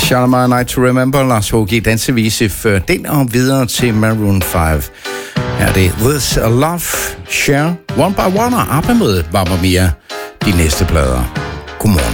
Shalimar Night to Remember, Lars H.G. dansevise før den og videre til Maroon 5. Her er det This a Love Share One by One og ABBA med Mamma Mia, de næste plader. Godmorgen.